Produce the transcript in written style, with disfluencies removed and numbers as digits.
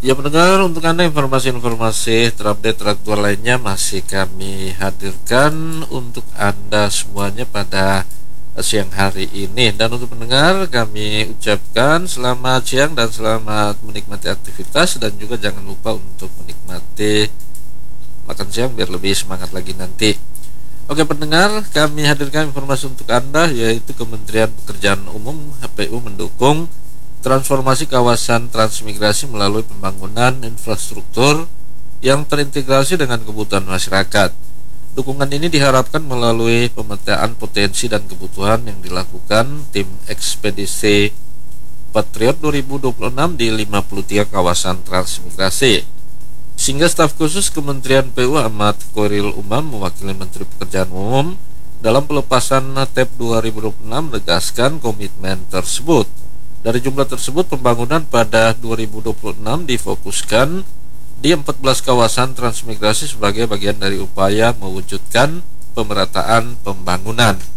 Ya pendengar, untuk Anda informasi-informasi terupdate teraktual lainnya masih kami hadirkan untuk Anda semuanya pada siang hari ini. Dan untuk pendengar, kami ucapkan selamat siang dan selamat menikmati aktivitas, dan juga jangan lupa untuk menikmati makan siang biar lebih semangat lagi nanti. Oke pendengar, kami hadirkan informasi untuk Anda, yaitu Kementerian Pekerjaan Umum HPU mendukung transformasi kawasan transmigrasi melalui pembangunan infrastruktur yang terintegrasi dengan kebutuhan masyarakat. Dukungan ini diharapkan melalui pemetaan potensi dan kebutuhan yang dilakukan tim ekspedisi Patriot 2026 di 53 kawasan transmigrasi. Sehingga staf khusus Kementerian PU Ahmad Khoiril Umam mewakili Menteri Pekerjaan Umum dalam pelepasan TEP 2026 menegaskan komitmen tersebut. Dari jumlah tersebut, pembangunan pada 2026 difokuskan di 14 kawasan transmigrasi sebagai bagian dari upaya mewujudkan pemerataan pembangunan.